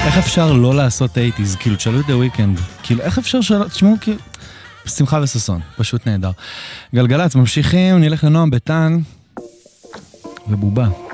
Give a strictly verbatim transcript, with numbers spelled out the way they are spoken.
איך אפשר לא לעשות אייטיז? כאילו, תשאלו את The Weeknd. כאילו, איך אפשר שלא... תשמעו, כאילו... שמחה וססון, פשוט נהדר. גלגלץ, ממשיכים, נלך לנועם ביתן ובובה.